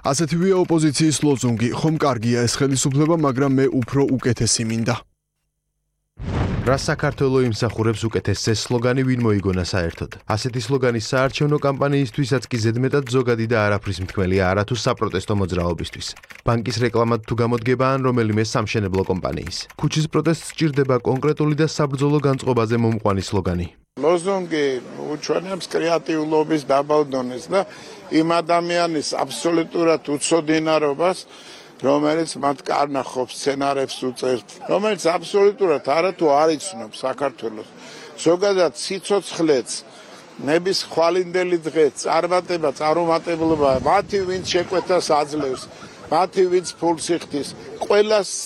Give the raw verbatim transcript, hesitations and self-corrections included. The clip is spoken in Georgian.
ასეთივეა ოპოზიციის ლოზუნგი, ხომ კარგია ეს ხელისუფლება, მაგრამ მე უფრო უკეთესი მინდა. რა საქართველო იმსახურებს უკეთეს ეს სლოგანი ვინ მოიგონა საერთოდ. ასეთი სლოგანის საარჩევნო კამპანიისთვისაც კი ზედმეტად ზოგადი და არაფრის მთქმელია არათუ საპროტესტო მოძრაობისთვის. ბანკის რეკლამად თუ გამოდგება ან რომელიმე სამშენებლო კომპანიის. ქუჩის პროტესტს სჭირდება კონკრეტული და საბრძოლო განწყობაზე მომყვანი სლოგანი. ლოზუნგი უჩვენებს კრეატიულობის დაბალ დონეს და იმ ადამიანის აბსოლუტურად უცოდინარობას, რომელიც მათ კარნახობს, სცენარებს უწერს, რომელიც აბსოლუტურად არათუ არ იცნობს საქართველოს. ზოგადად სიცოცხლეც, ნების ხვალინდელი დღე, წარმატება, წარუმატებლობა, მათი ვინც შეკვეთას აძლევს, მათი ვინც ფულს იხდის, ყველას